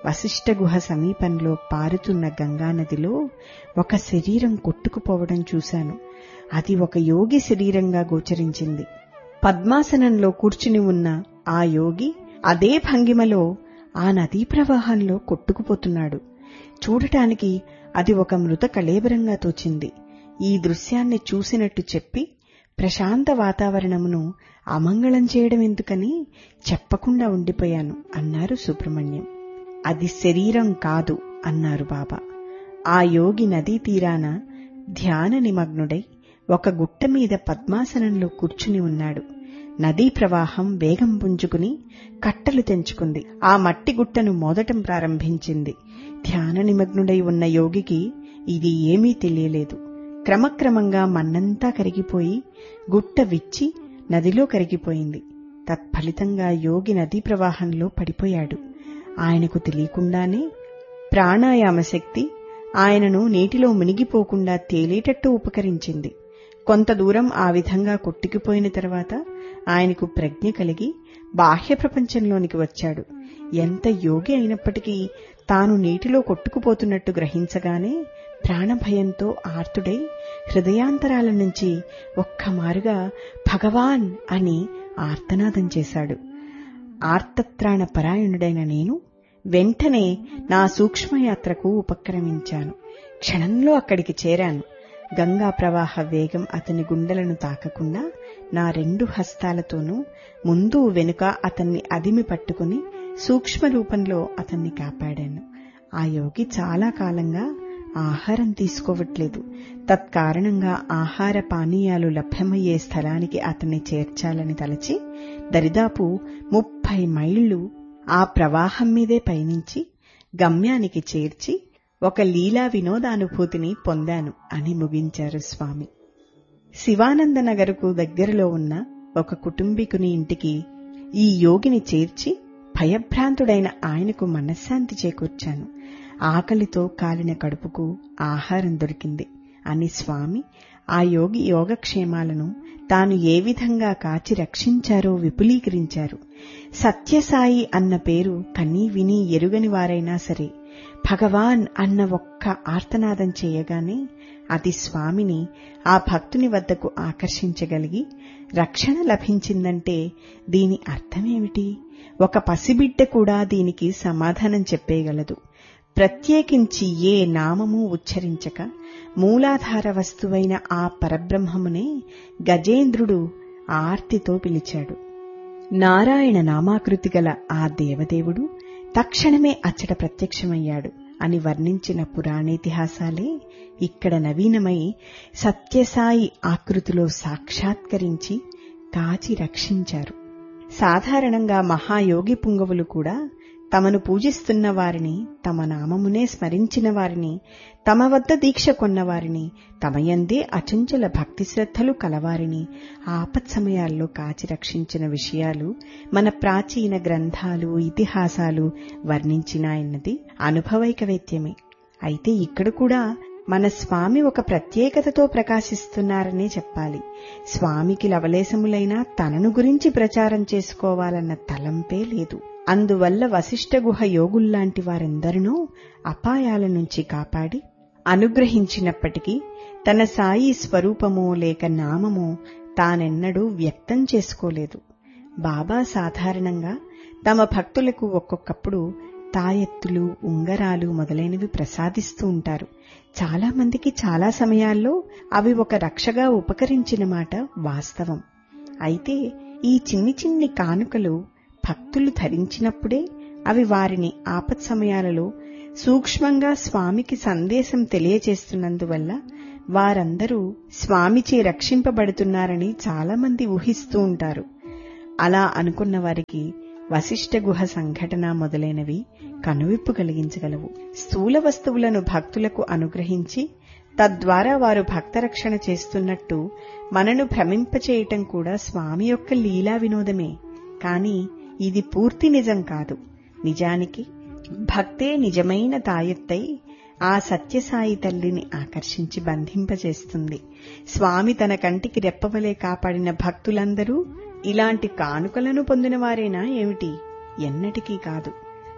వశిష్ఠ గుహ సమీపంలో పారుతున్న గంగానదిలో ఒక శరీరం కొట్టుకుపోవడం చూశాను. అది ఒక యోగి శరీరంగా గోచరించింది. పద్మాసనంలో కూర్చుని ఉన్న ఆ యోగి అదే భంగిమలో ఆ నదీ ప్రవాహంలో కొట్టుకుపోతున్నాడు. చూడటానికి అది ఒక మృత కళేబరంగా తోచింది. ఈ దృశ్యాన్ని చూసినట్టు చెప్పి ప్రశాంత వాతావరణమును అమంగళం చేయడం ఎందుకని చెప్పకుండా ఉండిపోయాను అన్నారు సుబ్రహ్మణ్యం. అది శరీరం కాదు అన్నారు బాబా. ఆ యోగి నదీ తీరాన ధ్యాన నిమగ్నుడై ఒక గుట్ట మీద పద్మాసనంలో కూర్చుని ఉన్నాడు. నదీ ప్రవాహం వేగం పుంజుకుని కట్టలు తెంచుకుంది. ఆ మట్టి గుట్టను మోదటం ప్రారంభించింది. ధ్యాన నిమగ్నుడై ఉన్న యోగికి ఇది ఏమీ తెలియలేదు. క్రమక్రమంగా మన్నంతా కరిగిపోయి గుట్ట విచ్చి నదిలో కరిగిపోయింది. తత్ఫలితంగా యోగి నదీ ప్రవాహంలో పడిపోయాడు. ఆయనకు తెలియకుండానే ప్రాణాయామ శక్తి ఆయనను నీటిలో మునిగిపోకుండా తేలేటట్టు ఉపకరించింది. కొంత దూరం ఆ విధంగా కొట్టుకుపోయిన తర్వాత ఆయనకు ప్రజ్ఞ కలిగి బాహ్య ప్రపంచంలోనికి వచ్చాడు. ఎంత యోగి అయినప్పటికీ తాను నీటిలో కొట్టుకుపోతున్నట్టు గ్రహించగానే ప్రాణభయంతో ఆర్తుడై హృదయాంతరాల నుంచి ఒక్కమారుగా భగవాన్ అని ఆర్తనాదం చేశాడు. ఆర్తత్రాణ పరాయణుడైన నేను వెంటనే నా సూక్ష్మయాత్రకు ఉపక్రమించాను. క్షణంలో అక్కడికి చేరాను. గంగా ప్రవాహ వేగం అతని గుండెలను తాకకుండా నా 2 హస్తాలతోనూ ముందు వెనుక అతన్ని అదిమి పట్టుకుని సూక్ష్మ రూపంలో అతన్ని కాపాడాను. ఆ యోగి చాలా కాలంగా ఆహారం తీసుకోవట్లేదు. తత్కారణంగా ఆహార పానీయాలు లభ్యమయ్యే స్థలానికి అతన్ని చేర్చాలని తలచి దరిదాపు 30 మైళ్లు ఆ ప్రవాహం మీదే పయనించి గమ్యానికి చేర్చి ఒక లీలా వినోదానుభూతిని పొందాను అని ముగించారు స్వామి. శివానందనగర్కు దగ్గరలో ఉన్న ఒక కుటుంబీకుని ఇంటికి ఈ యోగిని చేర్చి భయభ్రాంతుడైన ఆయనకు మనశ్శాంతి చేకూర్చాను. ఆకలితో కాలిన కడుపుకు ఆహారం దొరికింది అని స్వామి ఆ యోగి యోగక్షేమాలను తాను ఏ విధంగా కాచి రక్షించారో విపులీకరించారు. సత్యసాయి అన్న పేరు కనీ విని ఎరుగని వారైనా సరే భగవాన్ అన్న ఒక్క ఆర్తనాదం చేయగానే అది స్వామిని ఆ భక్తుని వద్దకు ఆకర్షించగలిగి రక్షణ లభించిందంటే దీని అర్థమేమిటి? ఒక పసిబిడ్డ కూడా దీనికి సమాధానం చెప్పేయగలదు. ప్రత్యేకించి ఏ నామము ఉచ్చరించక మూలాధార వస్తువైన ఆ పరబ్రహ్మమునే గజేంద్రుడు ఆర్తితో పిలిచాడు. నారాయణ నామాకృతి గల ఆ దేవదేవుడు తక్షణమే అచ్చట ప్రత్యక్షమయ్యాడు అని వర్ణించిన పురాణేతిహాసాలే ఇక్కడ నవీనమై సత్యసాయి ఆకృతిలో సాక్షాత్కరించి కాచి రక్షించారు. సాధారణంగా మహాయోగి పుంగవులు కూడా తమను పూజిస్తున్న వారిని, తమ నామమునే స్మరించిన వారిని, తమ వద్ద దీక్ష కొన్నవారిని, తమయందే అచంచల భక్తి శ్రద్ధలు కలవారిని ఆపత్ సమయాల్లో కాచి రక్షించిన విషయాలు మన ప్రాచీన గ్రంథాలు, ఇతిహాసాలు వర్ణించినాయన్నది అనుభవైకవేద్యమే. అయితే ఇక్కడ కూడా మన స్వామి ఒక ప్రత్యేకతతో ప్రకాశిస్తున్నారనే చెప్పాలి. స్వామికి లవలేశములైనా తనను గురించి ప్రచారం చేసుకోవాలన్న తలంపే లేదు. అందువల్ల వశిష్ఠ గుహ యోగుల్లాంటి వారెందరినో అపాయాల నుంచి కాపాడి అనుగ్రహించినప్పటికీ తన సాయి స్వరూపమో లేక నామమో తానెన్నడూ వ్యక్తం చేసుకోలేదు. బాబా సాధారణంగా తమ భక్తులకు ఒక్కొక్కప్పుడు తాయెత్తులు, ఉంగరాలు మొదలైనవి ప్రసాదిస్తూ ఉంటారు. చాలా మందికి చాలా సమయాల్లో అవి ఒక రక్షగా ఉపకరించిన మాట వాస్తవం. అయితే ఈ చిన్ని చిన్ని కానుకలు భక్తులు ధరించినప్పుడే అవి వారిని ఆపత్ సమయాలలో సూక్ష్మంగా స్వామికి సందేశం తెలియచేస్తున్నందువల్ల వారందరూ స్వామిచే రక్షింపబడుతున్నారని చాలామంది ఊహిస్తూ ఉంటారు. అలా అనుకున్న వారికి వశిష్ఠ గుహ సంఘటన మొదలైనవి కనువిప్పు కలిగించగలవు. స్థూల వస్తువులను భక్తులకు అనుగ్రహించి తద్వారా వారు భక్తరక్షణ చేస్తున్నట్టు మనను భ్రమింపచేయటం కూడా స్వామి యొక్క లీలా వినోదమే. కాని ఇది పూర్తి నిజం కాదు. నిజానికి భక్తే నిజమైన తాయెత్తై ఆ సత్యసాయి తల్లిని ఆకర్షించి బంధింపజేస్తుంది. స్వామి తన కంటికి రెప్పవలే కాపాడిన భక్తులందరూ ఇలాంటి కానుకలను పొందినవారేనా ఏమిటి? ఎన్నటికీ కాదు.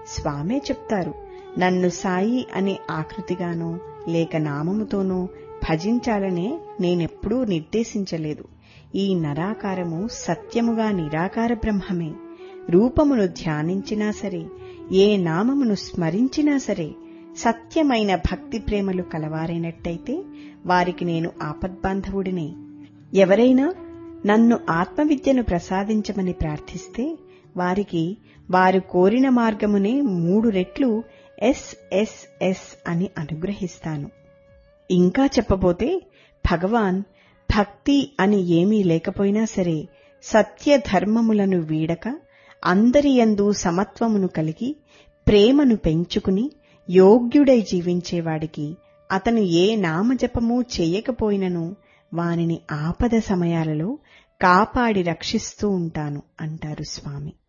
స్వామే చెప్తారు, నన్ను సాయి అనే ఆకృతిగానో లేక నామముతోనో భజించాలనే నేనెప్పుడూ నిర్దేశించలేదు. ఈ నరాకారము సత్యముగా నిరాకార బ్రహ్మమే. రూపమును ధ్యానించినా సరే, ఏ నామమును స్మరించినా సరే, సత్యమైన భక్తి ప్రేమలు కలవారైనట్టయితే వారికి నేను ఆపద్బాంధవుడినే. ఎవరైనా నన్ను ఆత్మవిద్యను ప్రసాదించమని ప్రార్థిస్తే వారికి వారు కోరిన మార్గమునే 3 రెట్లు SSS అని అనుగ్రహిస్తాను. ఇంకా చెప్పబోతే భగవాన్ భక్తి అని ఏమీ లేకపోయినా సరే సత్య ధర్మములను వీడక అందరియందు సమత్వమును కలిగి ప్రేమను పెంచుకుని యోగ్యుడై జీవించేవాడికి అతను ఏ నామజపమూ చేయకపోయినను వానిని ఆపద సమయాలలో కాపాడి రక్షిస్తూ ఉంటాను అంటారు స్వామి.